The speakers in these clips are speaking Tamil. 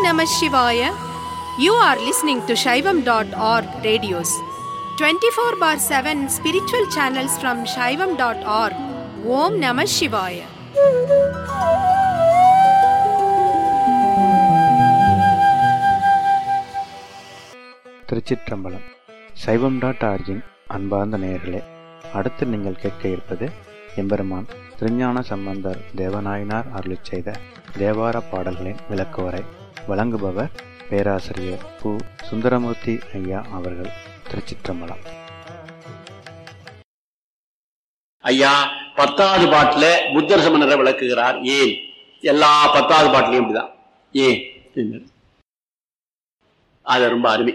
Namah Shivaya. You are listening to Shaivam.org radios. 24/7 spiritual channels from Shaivam.org. Om Namah Shivaya. திருச்சிற்றம்பலம். சைவம்.org-இன் அன்பார்ந்த நேயர்களே, அடுத்து நீங்கள் கேட்க இருப்பது எம்பெருமான் திருஞான சம்பந்தர் தேவநாயனார் அருளிச் செய்த தேவார பாடல்களின் விளக்குவரை. வழங்குபவர் பேராசிரியர் பு. சுந்தரமூர்த்தி ஐயா அவர்கள். திருச்சிற்றம்பலம். ஐயா 10வது பாட்டுல புத்தர் சமணரை விளக்குகிறார். ஏன் எல்லா 10வது பாட்டுலயும் இப்படிதான் ஏன் அது ரொம்ப அருமை.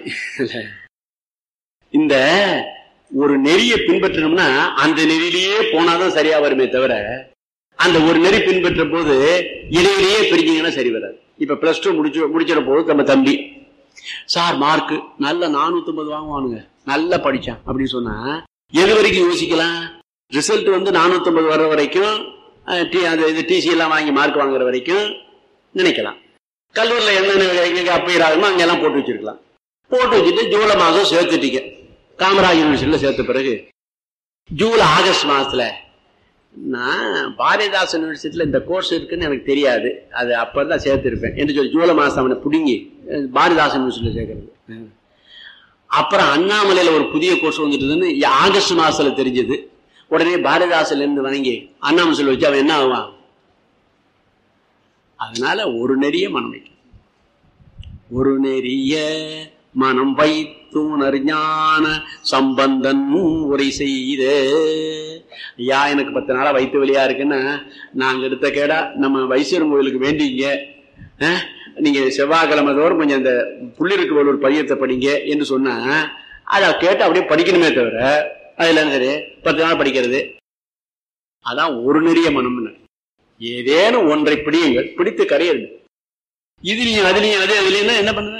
இந்த ஒரு நெறிய பின்பற்றணும்னா அந்த நெறியிலேயே போனாதான் சரியா வருமே தவிர, அந்த ஒரு நெறி பின்பற்ற போது இடையிலேயே பிரிஞ்சீங்கன்னா சரி வராது. இப்ப +2 முடிச்சிட போது நம்ம தம்பி சார் மார்க்கு நல்ல 450 வாங்குவானுங்க, நல்லா படிச்சான் அப்படின்னு சொன்னா எது வரைக்கும் யோசிக்கலாம்? ரிசல்ட் 450 வர்ற வரைக்கும், டிசி எல்லாம் வாங்கி மார்க் வாங்குற வரைக்கும் நினைக்கலாம். கல்லூரியில் என்னென்ன அப்பீர் ஆகுமோ அங்கெல்லாம் போட்டு வச்சிருக்கலாம். போட்டு வச்சுட்டு ஜூலை மாதம் சேர்த்துட்டீங்க. காமராஜ் யூனிவர்சிட்டியில சேர்த்த பிறகு ஜூலை ஆகஸ்ட் மாசத்துல நான் பாரதிதாசன் யூனிவர்சிட்டியில இந்த கோர்ஸ் இருக்குன்னு எனக்கு தெரியாது, அது அப்பதான் சேர்த்திருப்பேன் என்று சொல்லி ஜூலை மாசம் அவனை பிடுங்கி பாரதிதாசன் யூனிவர்சிட்டியில சேர்க்கறது. அப்புறம் அண்ணாமலையில ஒரு புதிய கோர்ஸ் வந்துட்டுதுன்னு ஆகஸ்ட் மாசத்துல தெரிஞ்சது. உடனே பாரதிதாசன்ல இருந்து வாங்கி அண்ணாமலை வச்சு அவன் என்ன ஆவான்? அதனால ஒரு நெறிய மனம் வைக்க, ஒரு நெறிய மனம் வைத்துணர் ஞான சம்பந்தன் உரை செய்த. ஐயா எனக்கு 10 நாளா வயிற்று வலியா இருக்குன்னா நாங்க எடுத்த கேடா நம்ம வைசீரன் கோயிலுக்கு வேண்டிங்க, நீங்க செவ்வாய்க்கிழமை தோறும் கொஞ்சம் அந்த புள்ளிருக்கு ஒரு பதியத்தை படிங்க என்று சொன்னா அதை கேட்டு அப்படியே படிக்கணுமே தவிர அதுல சரி 10 நாள் படிக்கிறது. அதான் ஒரு நெறிய மனம்னு. ஏதேனும் ஒன்றை பிடியுங்கள், பிடித்து கரையுங்கள். இதுலயும் அதுலயும் அதுலயும் என்ன பண்ணுவேன்?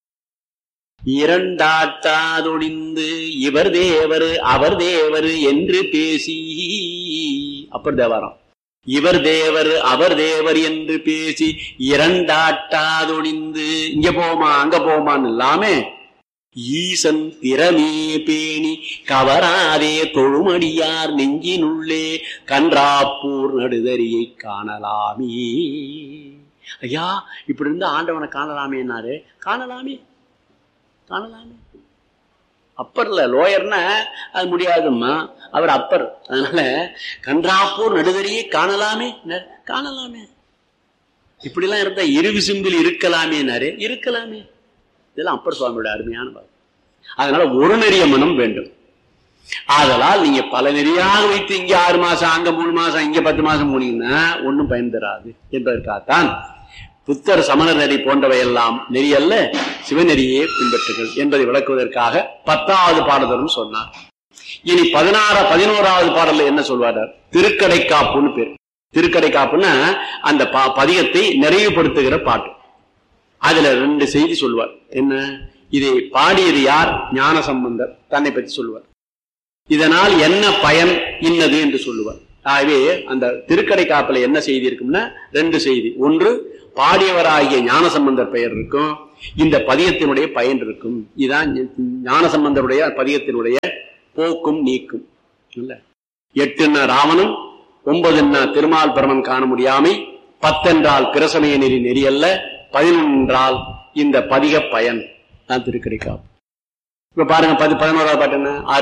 இரண்டாட்டாதொழிந்து இவர் தேவர் அவர் தேவர் என்று பேசி, அப்பர் தேவாரம், இவர் தேவர் அவர் தேவர் என்று பேசி இரண்டாட்டாதொழிந்து இங்க போமா அங்க போமான்னு இல்லாம ஈசன் திறமே பேணி கவராதே தொழுமடியார் நெஞ்சினுள்ளே கன்றாப்பூர் நடுதறியை காணலாமே. ஐயா இப்படி இருந்து ஆண்டவனை காணலாமேன்னாரு. காணலாமே காணலாமே. அப்பர்ல லோயர்னா அது முடியாதும்மா, அவர் அப்பர். அதனால கன்றாப்பூர் நடுதறியை காணலாமே காணலாமே. இப்படிலாம் இருந்தா இருவிசும்பில் இருக்கலாமேனாரு. இருக்கலாமே. இதெல்லாம் அப்பர் சுவாமியோட அருமையான பாடம். அதனால ஒரு நெறிய மனம் வேண்டும். ஆதலால் நீங்க பல நெறியாக வைத்து இங்க 6 மாசம் அங்க 3 மாசம் இங்க 10 மாசம் போனீங்கன்னா ஒன்னும் பயன் தராது என்பதற்காகத்தான் புத்தர் சமணர் நெறி போன்றவையெல்லாம் நெறி அல்ல, சிவநெறியே பின்பற்றுகள் என்பதை விளக்குவதற்காக 10வது பாடலும் சொன்னார். இனி 11வது பாடல்ல என்ன சொல்வார்? திருக்கடைக்காப்புன்னு பேர். திருக்கடைக்காப்புன்னா அந்த பதிகத்தை நிறைவுபடுத்துகிற பாட்டு. அதுல 2 செய்தி சொல்வார். என்ன? இதை பாடியது யார்? ஞான சம்பந்தர் தன்னை பற்றி சொல்லுவார். இதனால் என்ன பயன் இன்னது என்று சொல்லுவார். ஆகவே அந்த திருக்கடை காப்பில என்ன செய்தி இருக்கும்னா 2 செய்தி. ஒன்று, பாடியவராகிய ஞான சம்பந்தர் பெயர் இருக்கும், இந்த பதியத்தினுடைய பயன் இருக்கும். இதுதான் ஞான சம்பந்தருடைய பதியத்தினுடைய போக்கும் நீக்கும். இல்ல 8 ராவணன், 9 திருமால் பரமன் காண முடியாமை, 10 என்றால் பிரசமய நெறி நெறியல்ல, 11 இந்த பதிக பயன் தான் திருக்கடைக்காப்பு. இப்ப பாருங்க 11வது பாட்டு என்ன?